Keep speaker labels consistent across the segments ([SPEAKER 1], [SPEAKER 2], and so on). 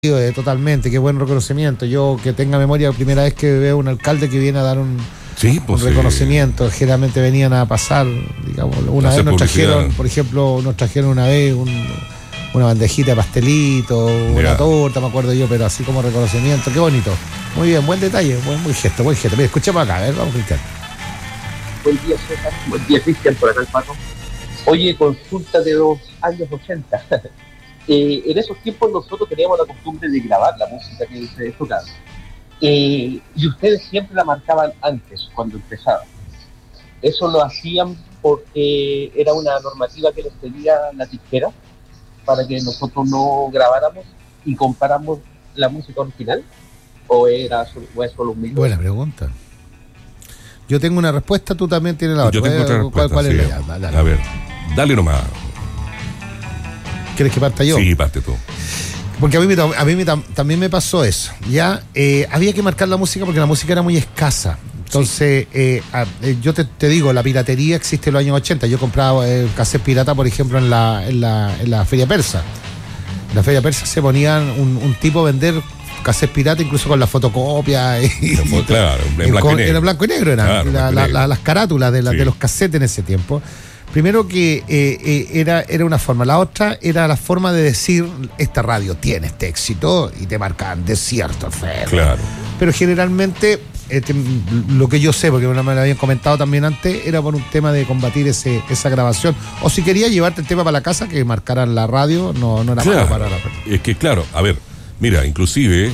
[SPEAKER 1] Totalmente, qué buen reconocimiento. Yo que tenga memoria, primera vez que veo un alcalde que viene a dar un reconocimiento. Generalmente venían a pasar, digamos, una vez nos trajeron, por ejemplo, una vez una bandejita de pastelito, una torta, me acuerdo yo, pero así como reconocimiento, qué bonito. Muy bien, buen detalle, buen gesto. Mira, escuchemos acá, a ver, vamos, Cristian.
[SPEAKER 2] Buen día, César. Buen día, Cristian, por acá el Pato. Oye, consulta de los años 80. En esos tiempos nosotros teníamos la costumbre de grabar la música que ustedes tocaban. Y ustedes siempre la marcaban antes, cuando empezaban. Eso lo hacían porque era una normativa que les pedía la disquera para que nosotros no grabáramos y comparamos la música original, o es solo un mito.
[SPEAKER 1] Buena pregunta. Yo tengo una respuesta, tú también tienes la otra.
[SPEAKER 3] Yo tengo otra respuesta.
[SPEAKER 1] ¿Cuál
[SPEAKER 3] sí.
[SPEAKER 1] es la? Dale.
[SPEAKER 3] A ver, dale nomás.
[SPEAKER 1] ¿Quieres que parta yo?
[SPEAKER 3] Sí, parte tú.
[SPEAKER 1] Porque a mí también me pasó eso. Ya había que marcar la música porque la música era muy escasa. Entonces, yo te digo, la piratería existe en los años 80. Yo compraba cassette pirata, por ejemplo, en la Feria Persa. En la Feria Persa se ponían un tipo a vender cassette pirata, incluso con la fotocopia.
[SPEAKER 3] Claro, en blanco y negro.
[SPEAKER 1] Era blanco y negro, eran
[SPEAKER 3] claro,
[SPEAKER 1] las carátulas de los cassettes en ese tiempo. Primero que era una forma, la otra era la forma de decir, esta radio tiene este éxito, y te marcaban desierto, feo.
[SPEAKER 3] Claro.
[SPEAKER 1] Pero generalmente, lo que yo sé, porque me lo habían comentado también antes, era por un tema de combatir esa grabación. O si querías llevarte el tema para la casa, que marcaran la radio, no era malo para la persona.
[SPEAKER 3] Es que claro, a ver, mira, inclusive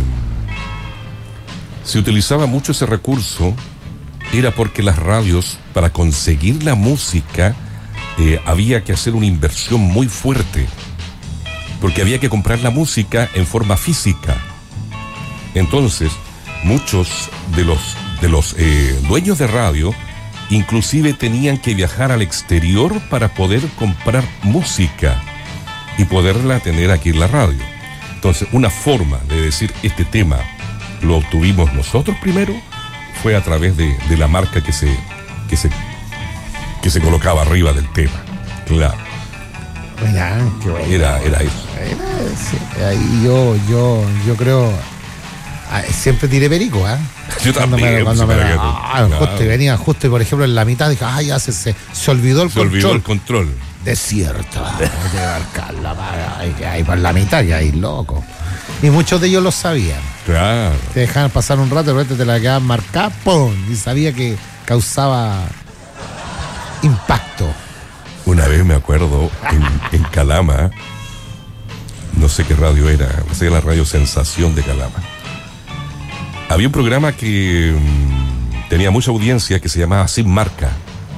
[SPEAKER 3] se utilizaba mucho ese recurso. Era porque las radios, para conseguir la música, había que hacer una inversión muy fuerte, porque había que comprar la música en forma física. Entonces, muchos de los dueños de radio, inclusive tenían que viajar al exterior para poder comprar música y poderla tener aquí en la radio. Entonces, una forma de decir, este tema lo obtuvimos nosotros primero, fue a través de la marca que se colocaba arriba del tema. Claro.
[SPEAKER 1] Mira, qué bueno.
[SPEAKER 3] Era eso.
[SPEAKER 1] Ahí yo creo, siempre tiré perico, ¿eh?
[SPEAKER 3] Yo también.
[SPEAKER 1] Justo, y venía justo, y por ejemplo en la mitad dije, ya se olvidó el control. Desierto. De marcarla, ahí por la mitad, y ahí loco. Y muchos de ellos lo sabían.
[SPEAKER 3] Claro.
[SPEAKER 1] Te dejaban pasar un rato, de repente te la quedaban marcada, ¡pum! Y sabía que causaba impacto.
[SPEAKER 3] Una vez me acuerdo en Calama, no sé qué radio era, era la radio Sensación de Calama. Había un programa que tenía mucha audiencia que se llamaba Sin Marca.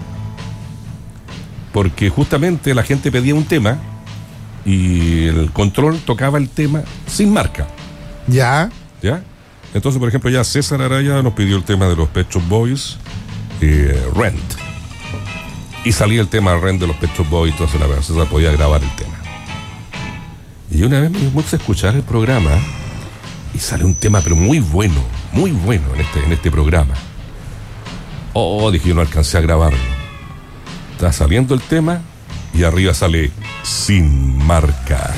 [SPEAKER 3] Porque justamente la gente pedía un tema y el control tocaba el tema sin marca.
[SPEAKER 1] ¿Ya?
[SPEAKER 3] Entonces, por ejemplo, ya César Araya nos pidió el tema de los Pet Shop Boys, Rent. Y salía el tema Rent de los Pet Shop Boys, entonces César podía grabar el tema. Y una vez me puse a escuchar el programa y sale un tema, pero muy bueno en este programa. Dije, yo no alcancé a grabarlo. Está saliendo el tema y arriba sale Sin Marca.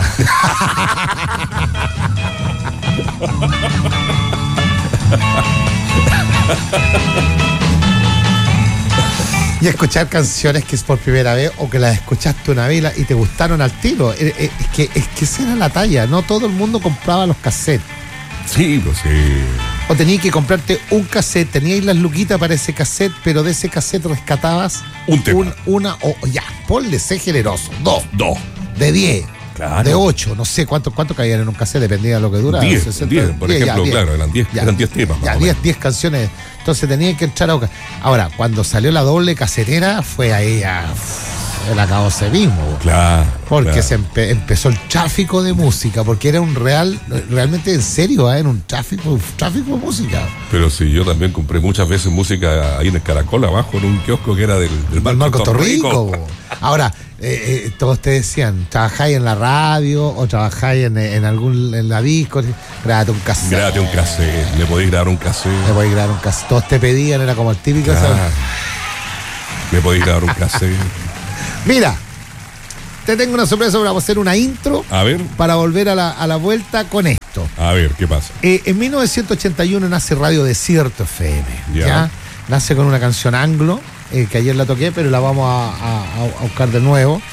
[SPEAKER 1] Y escuchar canciones que es por primera vez o que las escuchaste una vez y te gustaron al tiro. Es que esa era la talla. No todo el mundo compraba los cassettes.
[SPEAKER 3] Sí, pues sí.
[SPEAKER 1] O tenías que comprarte un cassette, teníais las luquitas para ese cassette, pero de ese cassette rescatabas
[SPEAKER 3] un tema.
[SPEAKER 1] Ponle, sé generoso. Dos. De 10.
[SPEAKER 3] Claro.
[SPEAKER 1] De 8, no sé cuánto caían en un cassette, dependía de lo que duraba.
[SPEAKER 3] 10, por ejemplo, claro, eran 10 temas.
[SPEAKER 1] Ya, 10 canciones. Entonces tenían que entrar a buscar. Ahora, cuando salió la doble casetera, fue ahí el acabose mismo.
[SPEAKER 3] Claro.
[SPEAKER 1] Porque se empezó el tráfico de música, porque era realmente en serio, era un tráfico de música.
[SPEAKER 3] Pero sí, yo también compré muchas veces música ahí en el Caracol, abajo, en un kiosco que era del
[SPEAKER 1] Marco Torrico. Ahora, todos te decían, ¿trabajáis en la radio o trabajáis en la disco? Grábate un cassette.
[SPEAKER 3] Le podéis grabar un cassette.
[SPEAKER 1] Todos te pedían, era como el típico.
[SPEAKER 3] Me podéis grabar un cassette.
[SPEAKER 1] Mira, te tengo una sorpresa, vamos a hacer una intro.
[SPEAKER 3] A ver.
[SPEAKER 1] Para volver a la vuelta con esto.
[SPEAKER 3] A ver, ¿qué pasa?
[SPEAKER 1] En 1981 nace Radio Desierto FM. ¿Ya? Nace con una canción anglo, que ayer la toqué, pero la vamos a buscar de nuevo.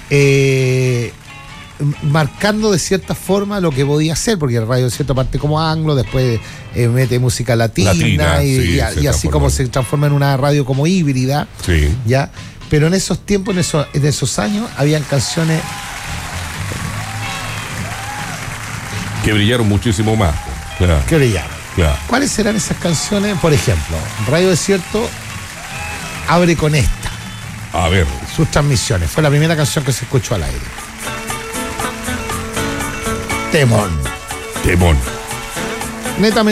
[SPEAKER 1] Marcando de cierta forma lo que podía ser, porque el Radio Desierto parte como anglo, después mete música latina y así como se transforma en una radio como híbrida.
[SPEAKER 3] Sí.
[SPEAKER 1] ¿Ya? Pero en esos tiempos, en esos años, habían canciones
[SPEAKER 3] que brillaron muchísimo más.
[SPEAKER 1] Claro. Que brillaron.
[SPEAKER 3] Claro.
[SPEAKER 1] ¿Cuáles serán esas canciones? Por ejemplo, Radio Desierto abre con esta.
[SPEAKER 3] A ver.
[SPEAKER 1] Sus transmisiones. Fue la primera canción que se escuchó al aire. Temón.
[SPEAKER 3] Temón.
[SPEAKER 1] Netamente